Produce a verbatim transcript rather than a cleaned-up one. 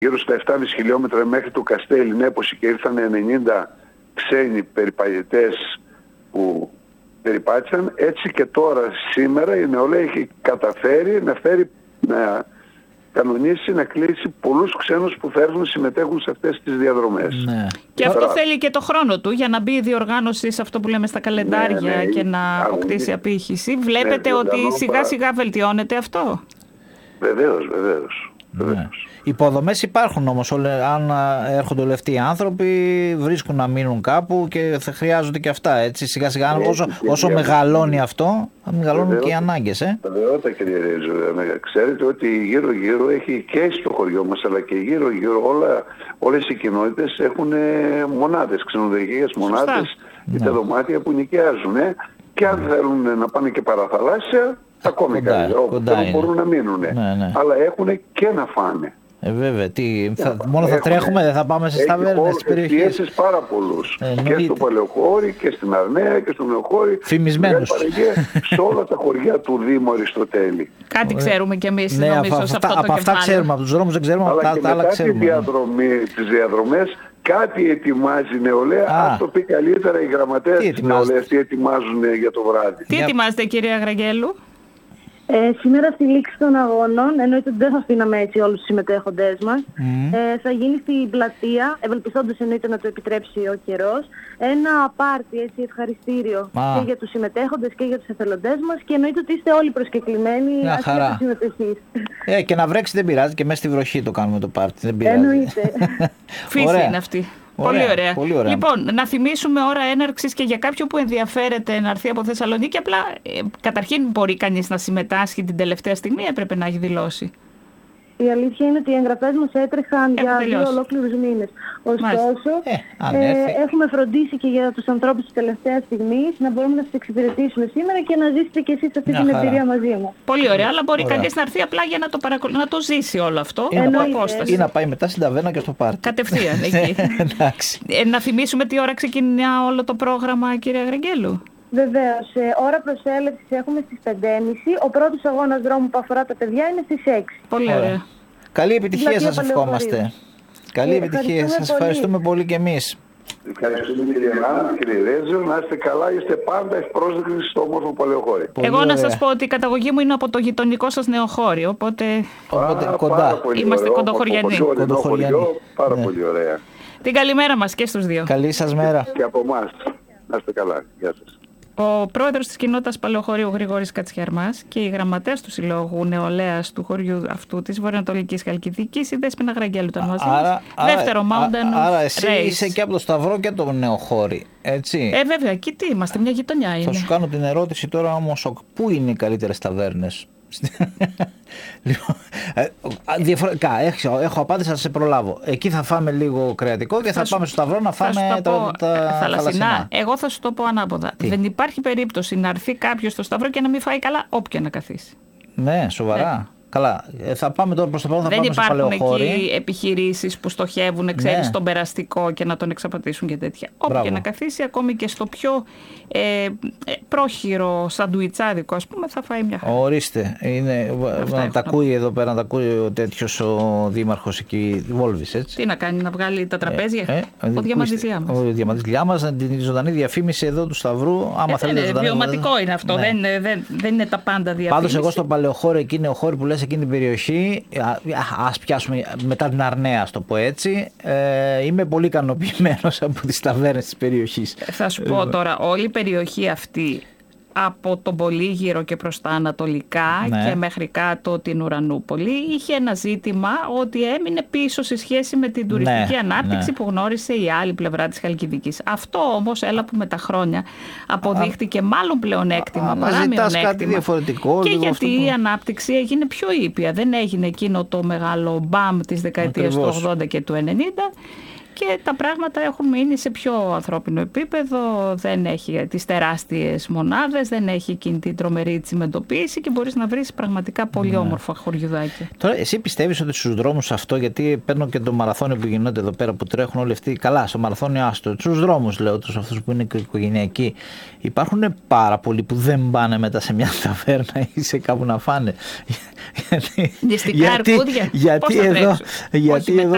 γύρω στα επτάμισι χιλιόμετρα μέχρι το Καστέλι Νέπωση και ήρθαν ενενήντα ξένοι περιπατητές που περιπάτησαν. Έτσι και τώρα σήμερα η νεολαία έχει καταφέρει να φέρει, να κανονίσει, να κλείσει πολλούς ξένους που θα έρθουν να συμμετέχουν σε αυτές τις διαδρομές. Ναι. Και αυτό Άρα... θέλει και το χρόνο του για να μπει η διοργάνωση σε αυτό που λέμε στα καλεντάρια, ναι, ναι, και να αποκτήσει απήχηση. Βλέπετε, ναι, ότι σιγά σιγά βελτιώνεται αυτό. Βεβαίως, βεβαίως. Ναι. Υποδομές υπάρχουν όμως, αν έρχονται όλοι αυτοί οι άνθρωποι βρίσκουν να μείνουν κάπου και θα χρειάζονται και αυτά, έτσι, σιγά σιγά, ε, όσο, όσο μεγαλώνει αυτό θα μεγαλώνουν βεβαίως, και οι ανάγκες. Ε. Βεβαίως, κύριε Ρέζο, ξέρετε ότι γύρω γύρω έχει και στο χωριό μας αλλά και γύρω γύρω όλα, όλες οι κοινότητες έχουν μονάδες, ξενοδοχείες μονάδες, είτε ναι. δωμάτια που νοικιάζουν, ε, και αν θέλουν να πάνε και παραθαλάσσια ακόμη καλύτερα, όπου μπορούν να μείνουν, ναι, ναι. αλλά έχουν και να φάνε. Ε, βέβαια, τι, θα, μόνο θα τρέχουμε, δεν θα πάμε στις ταβέρνες της περιοχής. Έχει πάρα πολλούς. Ε, και στο Παλαιοχώρι και στην Αρναία και στο Νεοχώρι. Φημισμένους. Σε όλα τα χωριά του Δήμου Αριστοτέλη. Κάτι ξέρουμε κι εμείς, ναι, νομίζω, από σε αυτά, αυτό το από αυτά ξέρουμε, από τους δρόμους δεν ξέρουμε, αλλά από τα άλλα ξέρουμε. Αλλά και τις διαδρομές κάτι ετοιμάζει η νεολαία. Ας το πει καλύτερα οι γραμματέες της νεολαίας, τι ετοιμάζουν για το βράδυ. Τι ετοιμάζετε, κυρία Γραγγέλου? Ε, σήμερα στη λήξη των αγώνων, εννοείται ότι δεν θα αφήναμε έτσι όλους τους συμμετέχοντές μας, mm. ε, θα γίνει στην πλατεία, ευελπιστώντας εννοείται να το επιτρέψει ο καιρός, ένα πάρτι, έτσι, ευχαριστήριο ah. και για τους συμμετέχοντες και για τους εθελοντές μας και εννοείται ότι είστε όλοι προσκεκλημένοι. Μια χαρά. Ε, και να βρέξει δεν πειράζει, και μέσα στη βροχή το κάνουμε το πάρτι, δεν πειράζει. Εννοείται. Φύση είναι αυτή. Ωραία, πολύ, ωραία. πολύ ωραία. Λοιπόν, να θυμίσουμε ώρα έναρξης και για κάποιον που ενδιαφέρεται να έρθει από Θεσσαλονίκη. Απλά, ε, καταρχήν, μπορεί κανείς να συμμετάσχει την τελευταία στιγμή, έπρεπε να έχει δηλώσει. Η αλήθεια είναι ότι οι εγγραφές μας έτρεχαν Έχω για τελειώσει. δύο ολόκληρους μήνες. Ωστόσο, ε, ε, έχουμε φροντίσει και για τους ανθρώπους της τελευταίας στιγμής να μπορούμε να σας εξυπηρετήσουμε σήμερα και να ζήσετε και εσείς αυτή την εμπειρία μαζί μας. Πολύ ωραία, αλλά μπορεί κανείς να έρθει απλά για να το, παρακολου... να το ζήσει όλο αυτό. Ή, να πάει, ή να πάει μετά στην ταβέρνα και στο πάρτι. Κατευθείαν εκεί. ε, να θυμίσουμε τι ώρα ξεκινά όλο το πρόγραμμα, κυρία Γραγγέλου. Βεβαίως, ε, ώρα προσέλευσης έχουμε στις πέντε και μισή. Ο πρώτος αγώνας δρόμου που αφορά τα παιδιά είναι στις έξι. Πολύ ωραία. Καλή επιτυχία σας ευχόμαστε. Καλή επιτυχία. Σας ευχαριστούμε πολύ και εμείς. Ευχαριστούμε κύριε Νάν, κύριε Ρέζο. Να είστε καλά, είστε πάντα ευπρόσδεκτοι στο όμορφο Παλαιοχώρι. Εγώ ωραία. Να σας πω ότι η καταγωγή μου είναι από το γειτονικό σας Νεοχώρι, οπότε, οπότε Α, κοντά. Είμαστε κοντοχωριανοί. Πάρα ναι. πολύ ωραία. Την καλημέρα μας και στους δύο. Καλή σας μέρα. Και από εμάς. Να είστε καλά. Γεια σας. Ο πρόεδρος της κοινότητας Παλαιοχωρίου Γρηγόρης Κατσιαρμάς και η γραμματέας του Συλλόγου Νεολαίας του χωριού αυτού της Βορειοανατολικής Χαλκιδικής, η Δέσποινα Γραγγέλου, ήταν μαζί μας. Δεύτερο Mountain Άρα εσύ Race. Είσαι και από το Σταυρό και από το Νεοχώρι, έτσι. Ε, βέβαια, εκεί τι είμαστε, μια γειτονιά είναι. Θα σου κάνω την ερώτηση τώρα όμως, πού είναι οι καλύτερες ταβέρνες? Λοιπόν, διαφορετικά, έχω, έχω απάντηση, θα σε προλάβω. Εκεί θα φάμε λίγο κρεατικό και θα, θα πάμε στο Σταυρό να φάμε τα, τα, τα θαλασσινά. Εγώ θα σου το πω ανάποδα. Τι? Δεν υπάρχει περίπτωση να έρθει κάποιος στο Σταυρό και να μην φάει καλά όποια να καθίσει. Ναι, σοβαρά. Ναι. Καλά, θα πάμε τώρα προς το παρόν, θα δεν πάμε στο Παλαιοχώρι. Δεν υπάρχουν εκεί επιχειρήσεις που στοχεύουν, ξέρεις, ναι. στον περαστικό και να τον εξαπατήσουν και τέτοια. Όποια να καθίσει, ακόμη και στο πιο ε, πρόχειρο σαντουιτσάδικο, ας πούμε, θα φάει μια χαρά. Ορίστε, είναι, να τα ακούει εδώ πέρα, να τα ακούει ο τέτοιος ο δήμαρχος εκεί, Βόλβης, έτσι. Τι να κάνει, να βγάλει τα τραπέζια, ε, ε, ο Διαμαντής Λιάμας. Ο Διαμαντής Λιάμας, την ζωντανή διαφήμιση εδώ του Σταυρού. Άμα ε, είναι βιωματικό είναι αυτό, ναι. δεν, δεν, δεν είναι τα πάντα διαφήμιση. Πάντως εγώ στο Παλαιοχώρι, εκεί είναι ο χώρι που λες, εκείνη την περιοχή, ας πιάσουμε μετά την Αρναία, το πω έτσι, ε, είμαι πολύ ικανοποιημένος από τις ταβέρνες της περιοχής. Θα σου πω τώρα, όλη η περιοχή αυτή από τον Πολύγυρο και προς τα ανατολικά, ναι. και μέχρι κάτω την Ουρανούπολη, είχε ένα ζήτημα ότι έμεινε πίσω σε σχέση με την τουριστική, ναι, ανάπτυξη, ναι. που γνώρισε η άλλη πλευρά της Χαλκιδικής. Αυτό όμως, έλα που με τα χρόνια αποδείχτηκε α, μάλλον πλεονέκτημα παρά μειονέκτημα. Διαφορετικό, και γιατί αυτό η ανάπτυξη έγινε πιο ήπια. Δεν έγινε εκείνο το μεγάλο μπαμ της δεκαετίας του ογδόντα και του ενενήντα. Και τα πράγματα έχουν μείνει σε πιο ανθρώπινο επίπεδο, δεν έχει τις τεράστιες μονάδες, δεν έχει εκείνη την τρομερή τσιμεντοποίηση και μπορείς να βρεις πραγματικά πολύ, ναι. όμορφα χωριουδάκια. Τώρα, εσύ πιστεύεις ότι στους δρόμους αυτό, γιατί παίρνω και το μαραθώνιο που γινόται εδώ πέρα που τρέχουν όλοι αυτοί, καλά, στο μαραθώνιο άστο, στους δρόμους λέω, τους αυτούς που είναι οικογενειακοί, υπάρχουν πάρα πολλοί που δεν πάνε μετά σε μια ταβέρνα ή σε κάπου να φάνε. Νηστικά αρκούδια. Γιατί, εδώ, γιατί εδώ